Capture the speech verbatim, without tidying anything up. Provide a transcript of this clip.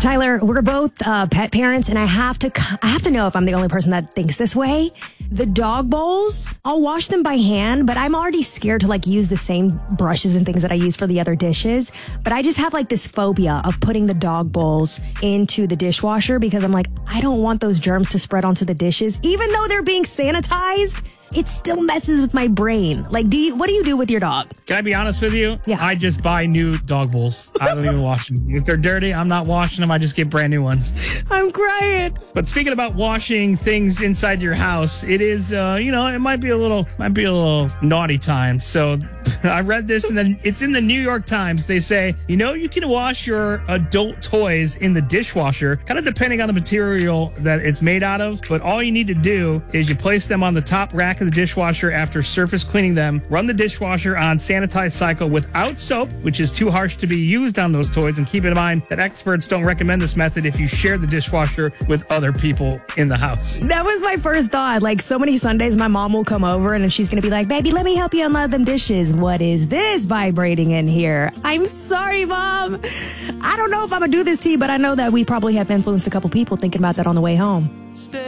Tyler, we're both uh, pet parents, and I have to I have to know if I'm the only person that thinks this way. The dog bowls, I'll wash them by hand, but I'm already scared to like use the same brushes and things that I use for the other dishes. But I just have like this phobia of putting the dog bowls into the dishwasher because I'm like, I don't want those germs to spread onto the dishes, even though they're being sanitized. It still messes with my brain. Like, do you? What do you do with your dog? Can I be honest with you? Yeah. I just buy new dog bowls. I don't even wash them. If they're dirty, I'm not washing them. I just get brand new ones. I'm crying. But speaking about washing things inside your house, it is, uh, you know, it might be a little, might be a little naughty time. So I read this, and then it's in the New York Times. They say, you know, you can wash your adult toys in the dishwasher, kind of depending on the material that it's made out of. But all you need to do is you place them on the top rack of the dishwasher after surface cleaning them. Run the dishwasher on sanitized cycle without soap, which is too harsh to be used on those toys. And keep in mind that experts don't recommend this method if you share the dishwasher with other people in the house. That was my first thought. Like, so many Sundays, my mom will come over and she's going to be like, baby, let me help you unload them dishes. What is this vibrating in here? I'm sorry, Mom. I don't know if I'm going to do this to you, but I know that we probably have influenced a couple people thinking about that on the way home.